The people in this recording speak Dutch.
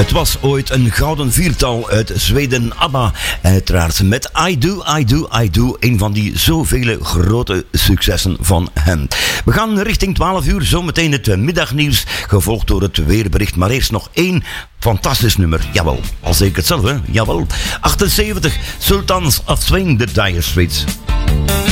Het was ooit een gouden viertal uit Zweden, ABBA. Uiteraard met I Do, I Do, I Do. Een van die zoveel grote successen van hem. We gaan richting 12 uur, zometeen het middagnieuws. Gevolgd door het weerbericht. Maar eerst nog één fantastisch nummer. Jawel, al zeker hetzelfde, jawel. 78, Sultans of Swing, The Dire Straits.